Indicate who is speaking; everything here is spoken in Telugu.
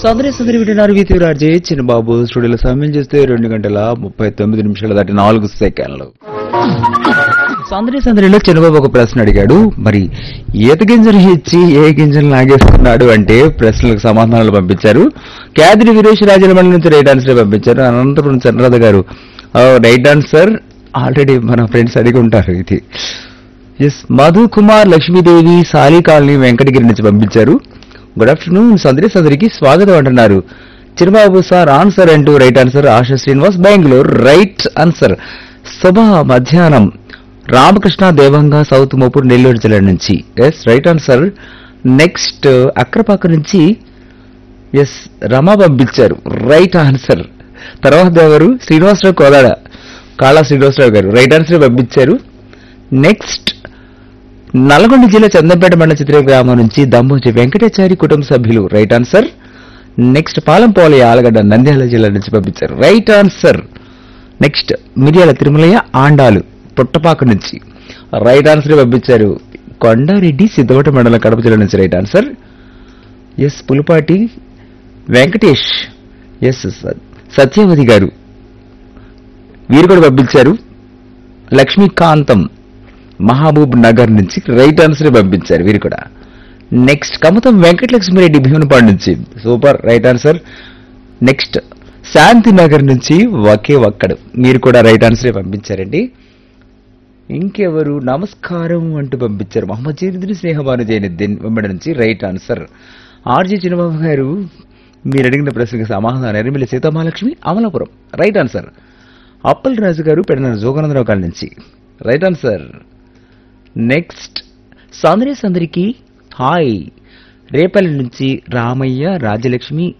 Speaker 1: సందరి వింటున్నారు వితిరాజే చిన్నబాబు స్టూడియోలో సమయం చేస్తే 2:39 దాటి 4 సెకండ్లు. సందరిలో చిన్నబాబు ఒక ప్రశ్న అడిగాడు. మరి ఈత గింజలు ఇచ్చి ఏ గింజలు లాగేస్తున్నాడు అంటే ప్రశ్నలకు సమాధానాలు పంపించారు. క్యాదిరి వీరేష్ రాజమండ్రి నుంచి రైట్ ఆన్సర్ పంపించారు. అనంతపురం చంద్రరాధ గారు రైట్ ఆన్సర్ ఆల్రెడీ మన ఫ్రెండ్స్ అడిగి ఉంటారు ఇది. ఎస్ మధు కుమార్ లక్ష్మీదేవి సాలి కాలనీ వెంకటగిరి నుంచి పంపించారు. గుడ్ ఆఫ్టర్నూన్ సందరికి స్వాగతం అంటున్నారు. చిరుబాబు సార్ ఆన్సర్ అంటూ right answer. ASHA Srinivas Bengaluru right answer. శుభ మధ్యాహ్నం రామకృష్ణ దేవంగా సౌత్ మోపూర్ నెల్లూరు జిల్లా నుంచి ఎస్ రైట్ ఆన్సర్. నెక్స్ట్ అక్రపాక నుంచి ఎస్ రమా పంపించారు రైట్ ఆన్సర్. తర్వాత ఎవరు శ్రీనివాసరావు కోదాడ కాళా శ్రీనివాసరావు గారు రైట్ ఆన్సర్ పంపించారు. నెక్స్ట్ నల్గొండ జిల్లా చందంపేట మండల చిత్ర గ్రామం నుంచి దమ్మోజి వెంకటాచారి కుటుంబ సభ్యులు right answer. Next పాలంపోలి Allagadda Nandyal జిల్లా నుంచి పంపించారు రైట్ ఆన్సర్. నెక్స్ట్ మిర్యాల తిరుమలయ్య ఆండాలు పుట్టపాక నుంచి రైట్ ఆన్సర్ పంపించారు. కొండారెడ్డి సిద్ధవట మండలం కడప జిల్లా నుంచి right answer. Yes Pulipati Venkatesh yes Satyavathi గారు వీరు కూడా పంపించారు. లక్ష్మీకాంతం మహబూబ్ నగర్ నుంచి రైట్ ఆన్సర్ పంపించారు వీరు కూడా. నెక్స్ట్ కమతం వెంకటలక్ష్మిరెడ్డి భీమునిపాడు నుంచి super right answer. Next Shantinagar నుంచి ఒకే ఒక్కడు మీరు కూడా రైట్ ఆన్సరే పంపించారండి. ఇంకెవరు నమస్కారం అంటూ పంపించారు. మహమ్మద్ జైనుద్దీన్ స్నేహబాను జైనుద్దీన్ వెంబడి నుంచి రైట్ ఆన్సర్. ఆర్జే చిన్నబాబు గారు మీరు అడిగిన ప్రశ్నకు సమాధానం ఎర్రమిల్లి సీతామహాలక్ష్మి అమలాపురం రైట్ ఆన్సర్. అప్పల్ రాజు గారు పెడన జోగానందరావు కాళ్ళ నుంచి right answer. Next సందరికి hi Repalle నుంచి రామయ్య రాజలక్ష్మి